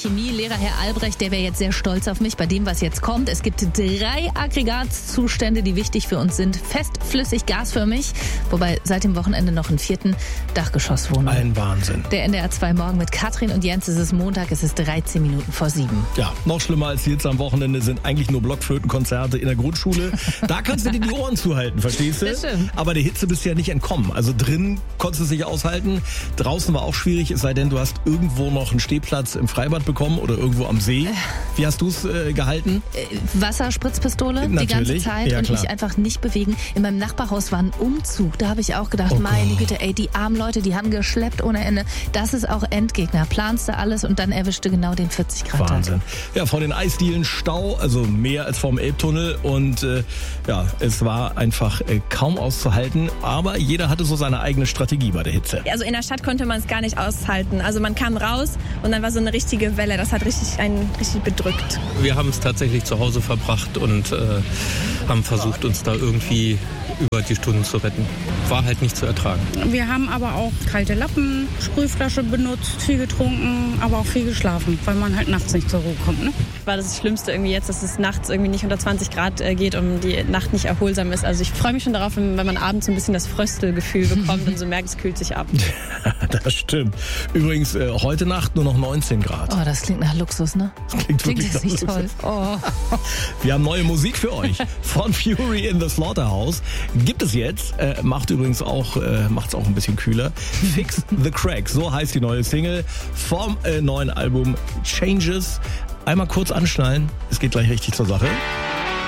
Chemielehrer Herr Albrecht, der wäre jetzt sehr stolz auf mich bei dem, was jetzt kommt. Es gibt 3 Aggregatzustände, die wichtig für uns sind. Fest, flüssig, gasförmig. Wobei seit dem Wochenende noch einen 4. Dachgeschosswohnung. Ein Wahnsinn. Der NDR 2 Morgen mit Katrin und Jens. Es ist Montag, es ist 13 Minuten vor 7. Ja, noch schlimmer als jetzt am Wochenende sind eigentlich nur Blockflötenkonzerte in der Grundschule. Da kannst du dir die Ohren zuhalten, verstehst du? Das stimmt. Aber der Hitze bist du ja nicht entkommen. Also drin konntest du es nicht aushalten. Draußen war auch schwierig, es sei denn, du hast irgendwo noch einen Stehplatz im Freibad bekommen oder irgendwo am See. Wie hast du es gehalten? Wasserspritzpistole die ganze Zeit ja, und klar. mich einfach nicht bewegen. In meinem Nachbarhaus war ein Umzug. Da habe ich auch gedacht, meine Güte, ey, die armen Leute, die haben geschleppt ohne Ende. Das ist auch Endgegner. Planst du alles und dann erwischte genau den 40 Grad. Wahnsinn. Ja, vor den Eisdielen Stau, also mehr als vom Elbtunnel. Und es war einfach kaum auszuhalten. Aber jeder hatte so seine eigene Strategie bei der Hitze. Also in der Stadt konnte man es gar nicht aushalten. Also man kam raus und dann war so eine richtige Welle. Das hat einen richtig bedrückt. Wir haben es tatsächlich zu Hause verbracht und haben versucht, uns da irgendwie über die Stunden zu retten. War halt nicht zu ertragen. Wir haben aber auch kalte Lappen, Sprühflasche benutzt, viel getrunken, aber auch viel geschlafen, weil man halt nachts nicht zur Ruhe kommt. Ne? War das Schlimmste irgendwie jetzt, dass es nachts irgendwie nicht unter 20 Grad geht und die Nacht nicht erholsam ist. Also ich freue mich schon darauf, wenn man abends so ein bisschen das Fröstelgefühl bekommt und so merkt, es kühlt sich ab. Das stimmt. Übrigens, heute Nacht nur noch 19 Grad. Oh, das klingt nach Luxus, ne? Klingt wirklich das nicht toll. Oh. Wir haben neue Musik für euch. Von Fury in the Slaughterhouse. Gibt es jetzt. Macht's auch ein bisschen kühler. Fix the Crack. So heißt die neue Single vom neuen Album Changes. Einmal kurz anschnallen. Es geht gleich richtig zur Sache.